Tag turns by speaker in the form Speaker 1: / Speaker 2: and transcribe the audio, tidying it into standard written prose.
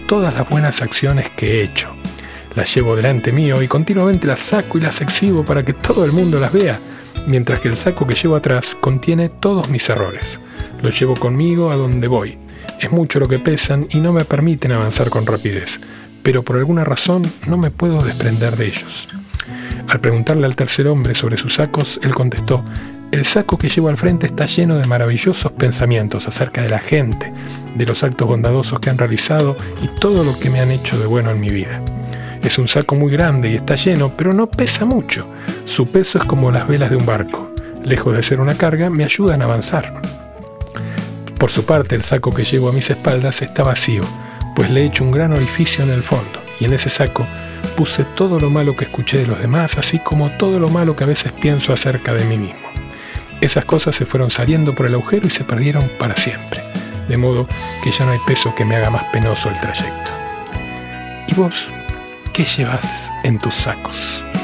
Speaker 1: todas las buenas acciones que he hecho. Las llevo delante mío y continuamente las saco y las exhibo para que todo el mundo las vea, mientras que el saco que llevo atrás contiene todos mis errores. Los llevo conmigo a donde voy. Es mucho lo que pesan y no me permiten avanzar con rapidez, pero por alguna razón no me puedo desprender de ellos. Al preguntarle al tercer hombre sobre sus sacos, él contestó: el saco que llevo al frente está lleno de maravillosos pensamientos acerca de la gente, de los actos bondadosos que han realizado y todo lo que me han hecho de bueno en mi vida. Es un saco muy grande y está lleno, pero no pesa mucho. Su peso es como las velas de un barco. Lejos de ser una carga, me ayudan a avanzar. Por su parte, el saco que llevo a mis espaldas está vacío, pues le he hecho un gran orificio en el fondo, y en ese saco puse todo lo malo que escuché de los demás, así como todo lo malo que a veces pienso acerca de mí mismo. Esas cosas se fueron saliendo por el agujero y se perdieron para siempre, de modo que ya no hay peso que me haga más penoso el trayecto. ¿Y vos? ¿Qué llevas en tus sacos?